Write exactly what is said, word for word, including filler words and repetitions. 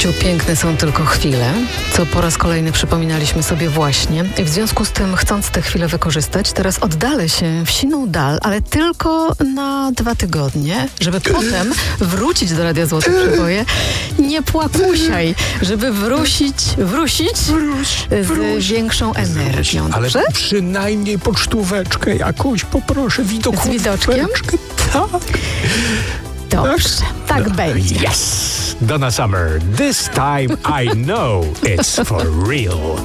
życiu piękne są tylko chwile, co po raz kolejny przypominaliśmy sobie właśnie. I w związku z tym, chcąc te chwile wykorzystać, teraz oddalę się w siną dal, ale tylko na dwa tygodnie, żeby potem wrócić do Radia Złote Przeboje. Nie płakusiaj, żeby wrócić, wrócić z wróć. większą energią. Ale Dobrze? przynajmniej pocztóweczkę jakąś poproszę, widokóweczkę. Z widoczkiem? Tak. Dobrze, tak będzie. Yes! Donna Summer, this time I know it's for real.